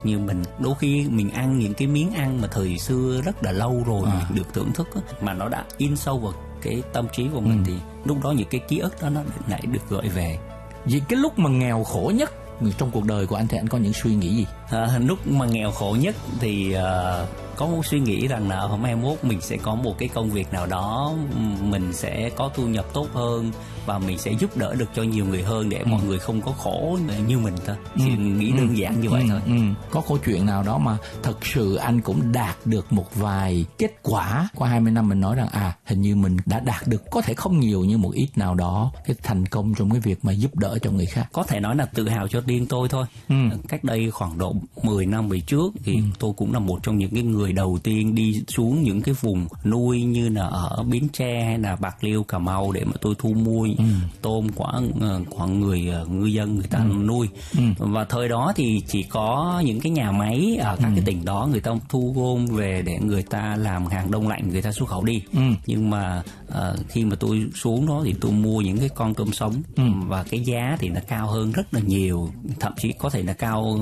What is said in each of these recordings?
Như mình đôi khi mình ăn những cái miếng ăn mà thời xưa rất là lâu rồi mình được thưởng thức á, mà nó đã in sâu vào cái tâm trí của mình, thì lúc đó những cái ký ức đó nó lại được gợi về. Vì cái lúc mà nghèo khổ nhất trong cuộc đời của anh thì anh có những suy nghĩ gì? Lúc mà nghèo khổ nhất thì có một suy nghĩ rằng là hôm 21 mình sẽ có một cái công việc nào đó, mình sẽ có thu nhập tốt hơn và mình sẽ giúp đỡ được cho nhiều người hơn để mọi người không có khổ như mình thôi. Chỉ nghĩ đơn giản như vậy thôi. Có câu chuyện nào đó mà thật sự anh cũng đạt được một vài kết quả qua 20 năm, mình nói rằng hình như mình đã đạt được, có thể không nhiều nhưng một ít nào đó, cái thành công trong cái việc mà giúp đỡ cho người khác. Có thể nói là tự hào cho riêng tôi thôi. Cách đây khoảng độ 10 năm về trước thì tôi cũng là một trong những cái người đầu tiên đi xuống những cái vùng nuôi như là ở Bến Tre hay là Bạc Liêu, Cà Mau để mà tôi thu mua tôm của người ngư dân người ta nuôi. Và thời đó thì chỉ có những cái nhà máy ở các cái tỉnh đó người ta thu gom về để người ta làm hàng đông lạnh, người ta xuất khẩu đi. Nhưng mà khi mà tôi xuống đó thì tôi mua những cái con tôm sống và cái giá thì nó cao hơn rất là nhiều, thậm chí có thể là cao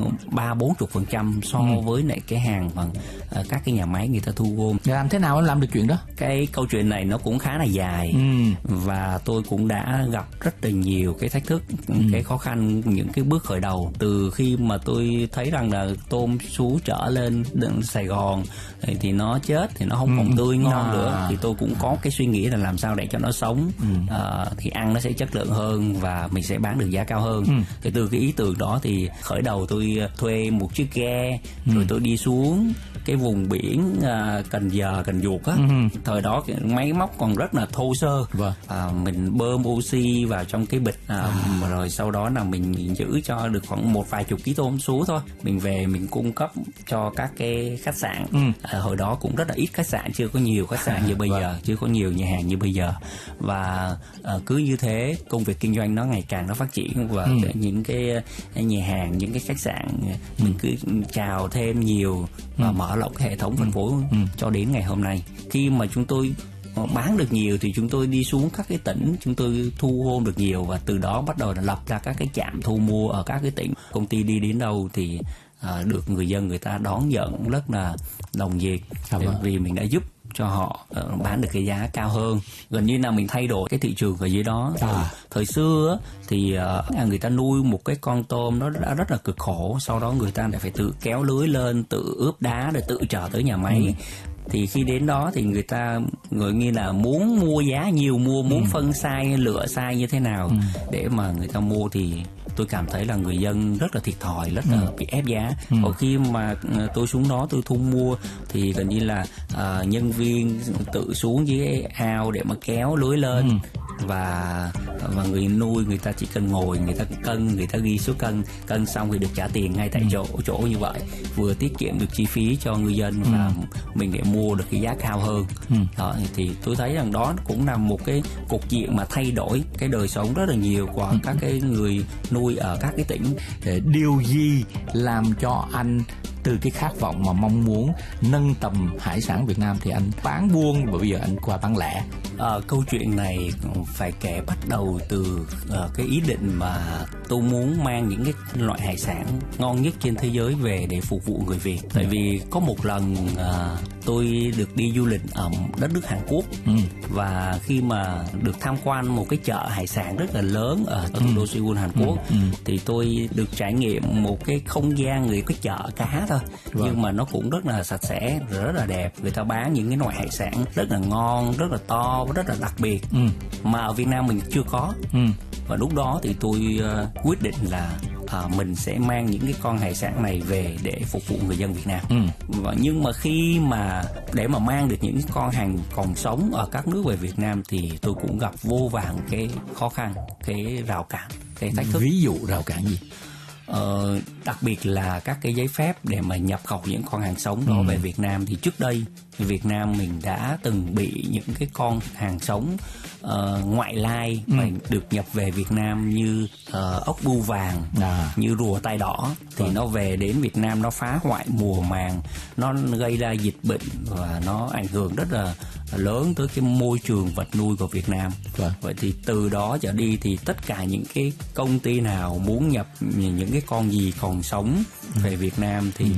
30-40% so với lại cái hàng mà các cái nhà máy người ta thu gom. Làm thế nào em làm được chuyện đó? Cái câu chuyện này nó cũng khá là dài và tôi cũng đã gặp rất là nhiều cái thách thức, cái khó khăn, những cái bước khởi đầu. Từ khi mà tôi thấy rằng là tôm sú trở lên Sài Gòn thì nó chết, thì nó không còn tươi ngon nữa, thì tôi cũng có cái suy nghĩ là làm sao để cho nó sống, thì ăn nó sẽ chất lượng hơn và mình sẽ bán được giá cao hơn. Thì từ cái ý tưởng đó thì khởi đầu tôi thuê một chiếc ghe, rồi tôi đi xuống cái vùng biển Cần Giờ, Cần Duộc á. Thời đó cái máy móc còn rất là thô sơ. Mình bơm oxy vào trong cái bịch, rồi sau đó là mình giữ cho được khoảng một vài chục ký tôm sú thôi. Mình về mình cung cấp cho các cái khách sạn. Hồi đó cũng rất là ít khách sạn, chưa có nhiều khách sạn như bây giờ, chưa có nhiều nhà hàng như bây giờ. Và cứ như thế công việc kinh doanh nó ngày càng nó phát triển, và những cái nhà hàng, những cái khách sạn mình cứ chào thêm nhiều và mở rộng hệ thống phân phối cho đến ngày hôm nay. Khi mà chúng tôi bán được nhiều thì chúng tôi đi xuống các cái tỉnh, chúng tôi thu gom được nhiều, và từ đó bắt đầu là lập ra các cái trạm thu mua ở các cái tỉnh. Công ty đi đến đâu thì được người dân người ta đón nhận rất là nồng nhiệt, vì mình đã giúp cho họ bán được cái giá cao hơn. Gần như là mình thay đổi cái thị trường ở dưới đó. Thời xưa thì người ta nuôi một cái con tôm nó đã rất là cực khổ, sau đó người ta lại phải tự kéo lưới lên, tự ướp đá rồi tự chở tới nhà máy. Thì khi đến đó thì người ta người như là muốn mua giá nhiều, muốn phân size, lựa size như thế nào để mà người ta mua, thì tôi cảm thấy là người dân rất là thiệt thòi, rất là bị ép giá. Còn khi mà tôi xuống đó tôi thu mua thì gần như là nhân viên tự xuống dưới ao để mà kéo lưới lên, và người nuôi người ta chỉ cần ngồi, người ta cân, người ta ghi số cân xong thì được trả tiền ngay tại chỗ như vậy, vừa tiết kiệm được chi phí cho người dân và mình để mua được cái giá cao hơn. Đó, thì tôi thấy rằng đó cũng là một cái cục diện mà thay đổi cái đời sống rất là nhiều của các cái người nuôi ở các cái tỉnh. Điều gì làm cho anh từ cái khát vọng mà mong muốn nâng tầm hải sản Việt Nam thì anh bán buôn, và bây giờ anh qua bán lẻ? Câu chuyện này phải kể bắt đầu từ cái ý định mà tôi muốn mang những cái loại hải sản ngon nhất trên thế giới về để phục vụ người Việt. Tại vì có một lần tôi được đi du lịch ở đất nước Hàn Quốc, và khi mà được tham quan một cái chợ hải sản rất là lớn ở thủ đô Seoul, Hàn Quốc, thì tôi được trải nghiệm một cái không gian người cái chợ cá thôi, nhưng mà nó cũng rất là sạch sẽ, rất là đẹp. Người ta bán những cái loại hải sản rất là ngon, rất là to, rất là đặc biệt mà ở Việt Nam mình chưa có. Và lúc đó thì tôi quyết định là mình sẽ mang những cái con hải sản này về để phục vụ người dân Việt Nam. Nhưng mà khi mà để mà mang được những con hàng còn sống ở các nước về Việt Nam thì tôi cũng gặp vô vàn cái khó khăn, cái rào cản, cái thách thức. Ví dụ rào cản gì? Đặc biệt là các cái giấy phép để mà nhập khẩu những con hàng sống đó về Việt Nam. Thì trước đây Việt Nam mình đã từng bị những cái con hàng sống ngoại lai mà được nhập về Việt Nam như ốc bươu vàng, như rùa tai đỏ, thì nó về đến Việt Nam nó phá hoại mùa màng, nó gây ra dịch bệnh và nó ảnh hưởng rất là lớn tới cái môi trường vật nuôi của Việt Nam. Vậy thì từ đó trở đi thì tất cả những cái công ty nào muốn nhập những cái con gì còn còn sống về Việt Nam thì